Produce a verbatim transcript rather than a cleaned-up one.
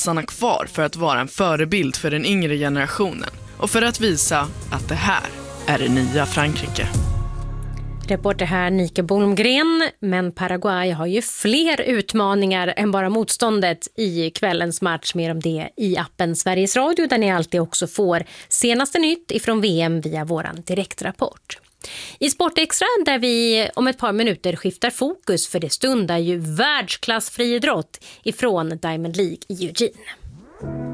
stanna kvar för att vara en förebild för den yngre generationen och för att visa att det här är det nya Frankrike. Reporter här Nike Bolmgren, men Paraguay har ju fler utmaningar än bara motståndet i kvällens match. Mer om det i appen Sveriges Radio, där ni alltid också får senaste nytt ifrån V M via våran direktrapport. I Sportextra, där vi om ett par minuter skiftar fokus, för det stundar ju världsklass friidrott ifrån Diamond League i Eugene.